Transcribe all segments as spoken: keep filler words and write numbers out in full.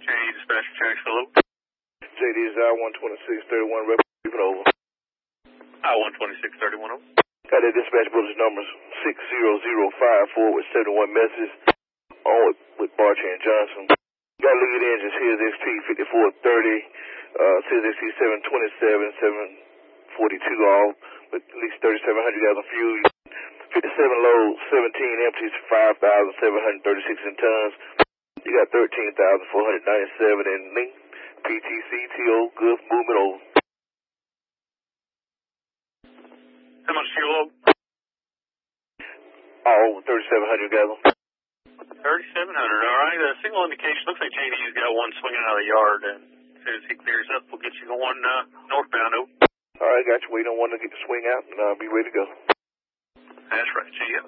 J D dispatch checks, hello. J D is I one twenty-six thirty-one, rep over. I one twenty-six thirty-one over. Got that dispatch bulletin numbers six zero zero five four with seventy-one messages on with, with Barcher and Johnson. Got lead engines here, X T fifty-four thirty, uh, Series X T seven twenty-seven, seven forty-two all, with at least thirty-seven hundred gallons of fuel. fifty-seven load, seventeen empties, five thousand seven hundred thirty-six in tons. You got thirteen thousand four hundred ninety-seven in length. P T C T O, good movement over. How much fuel? All thirty-seven hundred gallons. thirty-seven hundred, all right. Uh, single indication, looks like J D's got one swinging out of the yard. And as soon as he clears up, we'll get you going uh, northbound, over. All right, got you. We don't want to get the swing out and uh, be ready to go. That's right, see ya.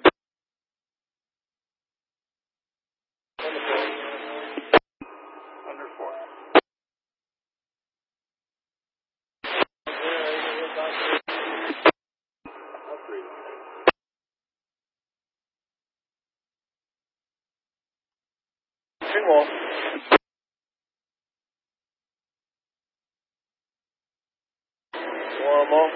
Two more. One more.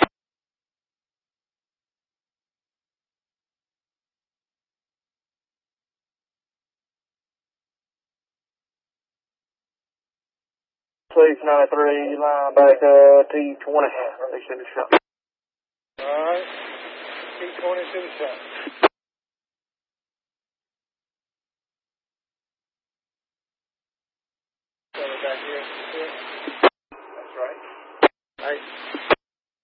six ninety-three, line back, uh, T twenty. They send a shot. All right. T twenty to the shot.